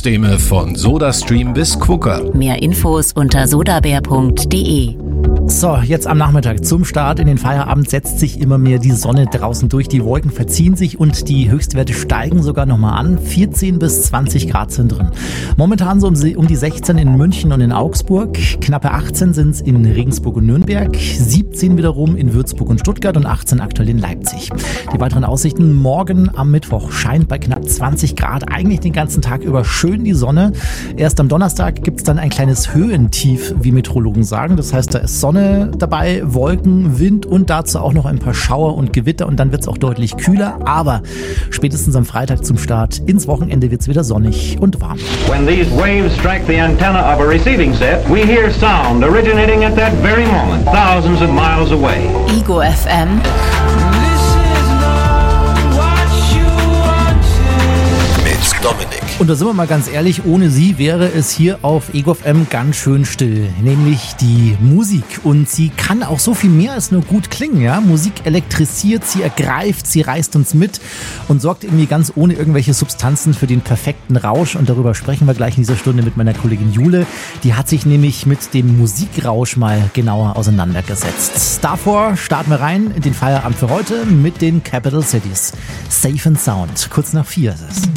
Soundsysteme von SodaStream bis Quooker. Mehr Infos unter sodabär.de. So, jetzt am Nachmittag zum Start in den Feierabend setzt sich immer mehr die Sonne draußen durch. Die Wolken verziehen sich und die Höchstwerte steigen sogar nochmal an. 14 bis 20 Grad sind drin. Momentan so um die 16 in München und in Augsburg. Knappe 18 sind es in Regensburg und Nürnberg. 17 wiederum in Würzburg und Stuttgart und 18 aktuell in Leipzig. Die weiteren Aussichten: morgen am Mittwoch scheint bei knapp 20 Grad eigentlich den ganzen Tag über schön die Sonne. Erst am Donnerstag gibt es dann ein kleines Höhentief, wie Meteorologen sagen. Das heißt, da ist Sonne dabei, Wolken, Wind und dazu auch noch ein paar Schauer und Gewitter und dann wird es auch deutlich kühler. Aber spätestens am Freitag zum Start ins Wochenende wird es wieder sonnig und warm. When these waves strike the antenna of a receiving set, we hear sound originating at that very moment, thousands of miles away. Ego FM. Mit Dominik. Und da sind wir mal ganz ehrlich, ohne sie wäre es hier auf Ego FM ganz schön still. Nämlich die Musik. Und sie kann auch so viel mehr als nur gut klingen. Ja? Musik elektrisiert, sie ergreift, sie reißt uns mit und sorgt irgendwie ganz ohne irgendwelche Substanzen für den perfekten Rausch. Und darüber sprechen wir gleich in dieser Stunde mit meiner Kollegin Jule. Die hat sich nämlich mit dem Musikrausch mal genauer auseinandergesetzt. Davor starten wir rein in den Feierabend für heute mit den Capital Cities. Safe and Sound. Kurz nach 4 ist es.